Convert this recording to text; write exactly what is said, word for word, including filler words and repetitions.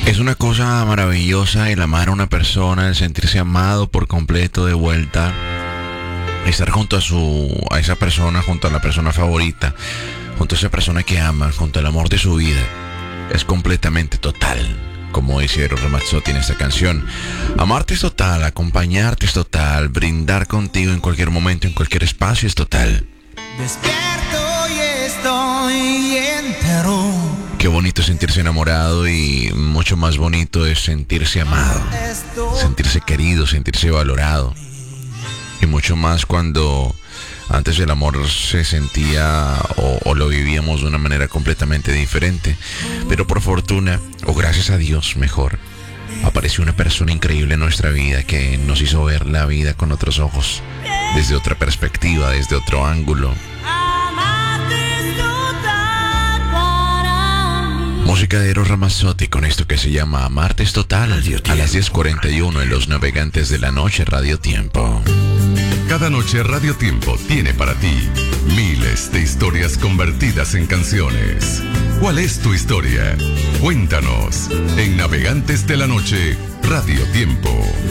Es una cosa maravillosa el amar a una persona, el sentirse amado por completo de vuelta, estar junto a su, a esa persona, junto a la persona favorita, junto a esa persona que ama, junto al amor de su vida. Es completamente total, como dice Eros Ramazzotti en esta canción. Amarte es total, acompañarte es total, brindar contigo en cualquier momento, en cualquier espacio es total. Despierto y estoy entero. Qué bonito es sentirse enamorado y mucho más bonito es sentirse amado, sentirse querido, sentirse valorado. Y mucho más cuando antes el amor se sentía o, o lo vivíamos de una manera completamente diferente. Pero por fortuna, o gracias a Dios mejor, apareció una persona increíble en nuestra vida que nos hizo ver la vida con otros ojos, desde otra perspectiva, desde otro ángulo. Música de Eros Ramazzotti con esto que se llama Amarte es total, a las diez cuarenta y uno en Los Navegantes de la Noche, Radio Tiempo. Cada noche Radio Tiempo tiene para ti miles de historias convertidas en canciones. ¿Cuál es tu historia? Cuéntanos en Navegantes de la Noche, Radio Tiempo.